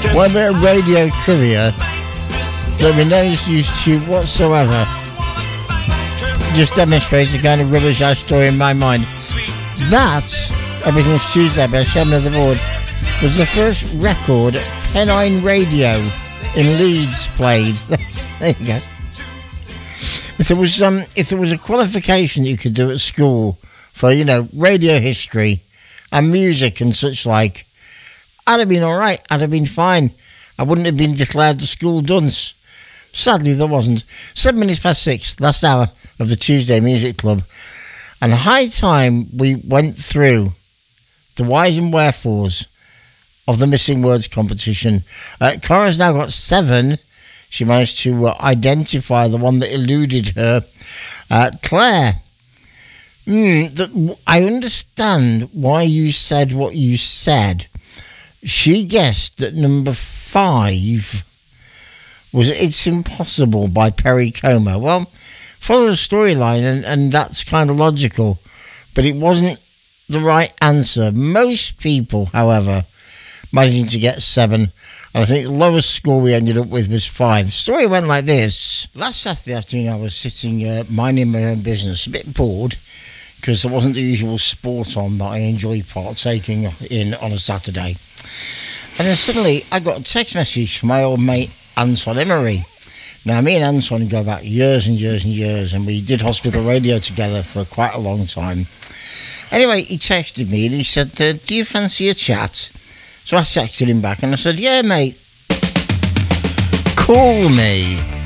One bit of radio trivia that we no use to whatsoever just demonstrates the kind of rubbish I store in my mind. That, Everything's Tuesday by Shaman of the Board, was the first record Pennine Radio in Leeds played. There you go. If there was a qualification that you could do at school for, radio history and music and such like, I'd have been alright, I'd have been fine. I wouldn't have been declared the school dunce. Sadly, there wasn't. 6:07, last hour of the Tuesday Music Club. And high time we went through the whys and wherefores of the Missing Words competition. Cora's now got 7. She managed to identify the one that eluded her. Claire, I understand why you said what you said. She guessed that number 5 was It's Impossible by Perry Como. Well, follow the storyline and that's kind of logical, but it wasn't the right answer. Most people, however, managing to get 7, and I think the lowest score we ended up with was 5. The story went like this. Last Saturday afternoon I was sitting minding my own business, a bit bored, because there wasn't the usual sport on that I enjoy partaking in on a Saturday. And then suddenly I got a text message from my old mate Anton Emery. Now, me and Anton go back years and years and years, and we did hospital radio together for quite a long time. Anyway, he texted me and he said, do you fancy a chat? So I texted him back and I said, yeah, mate, call me.